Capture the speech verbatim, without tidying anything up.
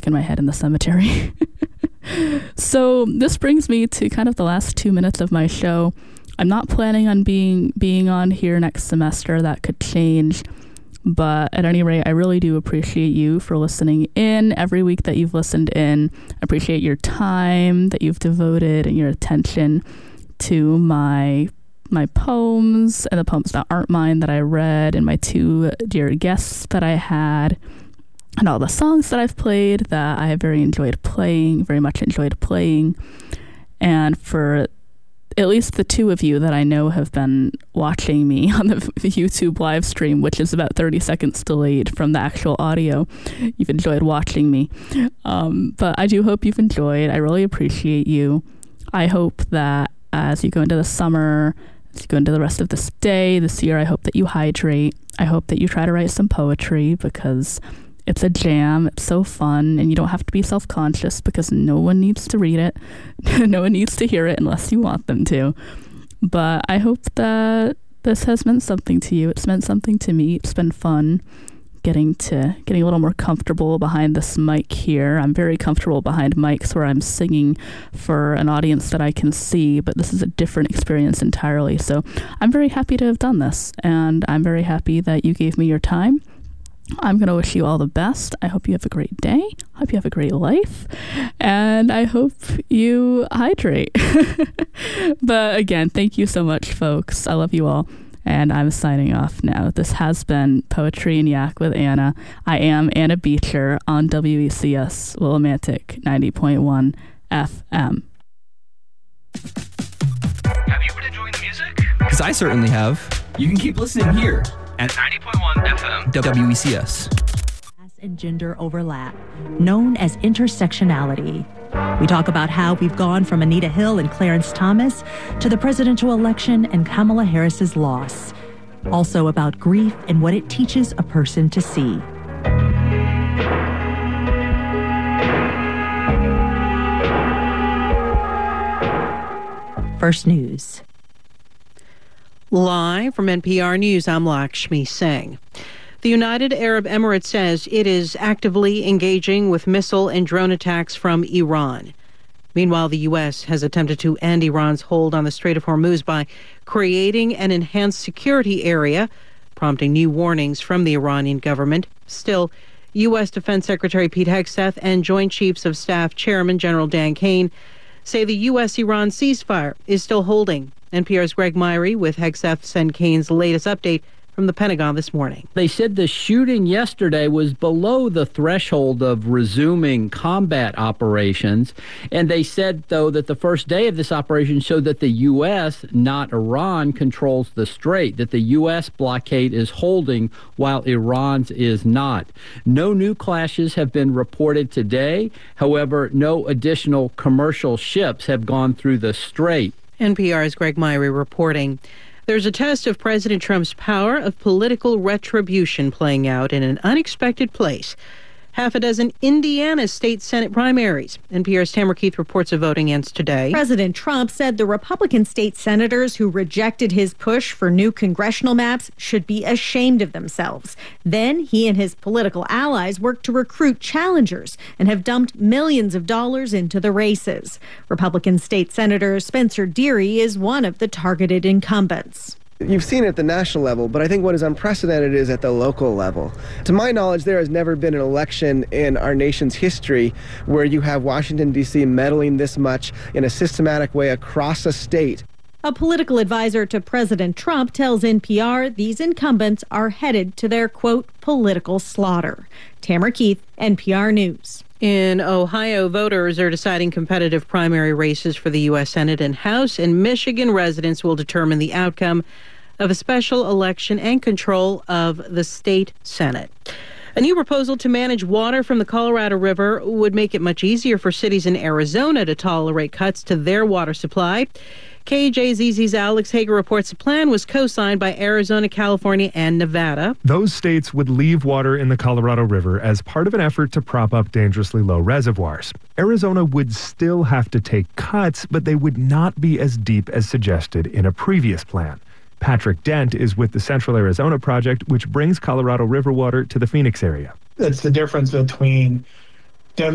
stuck in my head in the cemetery. So this brings me to kind of the last two minutes of my show. I'm not planning on being being on here next semester. That could change. But at any rate, I really do appreciate you for listening in every week that you've listened in. I appreciate your time that you've devoted and your attention to my my poems and the poems that aren't mine that I read, and my two dear guests that I had, and all the songs that I've played that I have very enjoyed playing, very much enjoyed playing. And for at least the two of you that I know have been watching me on the YouTube live stream, which is about thirty seconds delayed from the actual audio, you've enjoyed watching me. Um, but I do hope you've enjoyed. I really appreciate you. I hope that as you go into the summer, as you go into the rest of this day, this year, I hope that you hydrate. I hope that you try to write some poetry, because it's a jam. It's so fun, and you don't have to be self-conscious, because no one needs to read it. No one needs to hear it unless you want them to. But I hope that this has meant something to you. It's meant something to me. It's been fun getting to getting a little more comfortable behind this mic here. I'm very comfortable behind mics where I'm singing for an audience that I can see, but this is a different experience entirely. So I'm very happy to have done this, and I'm very happy that you gave me your time. I'm going to wish you all the best. I hope you have a great day. I hope you have a great life. And I hope you hydrate. But again, thank you so much, folks. I love you all. And I'm signing off now. This has been Poetry and Yak with Anna. I am Anna Beecher on W E C S Willimantic ninety point one F M. Have you been enjoying the music? Because I certainly have. You can keep listening here at ninety point one F M W E C S. Class and gender overlap, known as intersectionality. We talk about how we've gone from Anita Hill and Clarence Thomas to the presidential election and Kamala Harris's loss. Also about grief and what it teaches a person to see. First News. Live from N P R News, I'm Lakshmi Singh. The United Arab Emirates says it is actively engaging with missile and drone attacks from Iran. Meanwhile, the U S has attempted to end Iran's hold on the Strait of Hormuz by creating an enhanced security area, prompting new warnings from the Iranian government. Still, U S Defense Secretary Pete Hegseth and Joint Chiefs of Staff Chairman General Dan Kane say the U S-Iran ceasefire is still holding. N P R's Greg Myrie with Hegseth's and Kane's latest update from the Pentagon this morning. They said the shooting yesterday was below the threshold of resuming combat operations. And they said, though, that the first day of this operation showed that the U S, not Iran, controls the strait, that the U S blockade is holding while Iran's is not. No new clashes have been reported today. However, no additional commercial ships have gone through the strait. N P R's Greg Myrie reporting. There's a test of President Trump's power of political retribution playing out in an unexpected place. Half a dozen Indiana state Senate primaries. N P R's Tamara Keith reports a voting ends today. President Trump said the Republican state senators who rejected his push for new congressional maps should be ashamed of themselves. Then he and his political allies worked to recruit challengers and have dumped millions of dollars into the races. Republican state Senator Spencer Deery is one of the targeted incumbents. You've seen it at the national level, but I think what is unprecedented is at the local level. To my knowledge, there has never been an election in our nation's history where you have Washington, D C meddling this much in a systematic way across a state. A political advisor to President Trump tells N P R these incumbents are headed to their, quote, political slaughter. Tamara Keith, N P R News. In Ohio, voters are deciding competitive primary races for the U S Senate and House, and Michigan residents will determine the outcome of a special election and control of the state Senate. A new proposal to manage water from the Colorado River would make it much easier for cities in Arizona to tolerate cuts to their water supply. K J Z Z's Alex Hager reports the plan was co-signed by Arizona, California, and Nevada. Those states would leave water in the Colorado River as part of an effort to prop up dangerously low reservoirs. Arizona would still have to take cuts, but they would not be as deep as suggested in a previous plan. Patrick Dent is with the Central Arizona Project, which brings Colorado River water to the Phoenix area. It's the difference between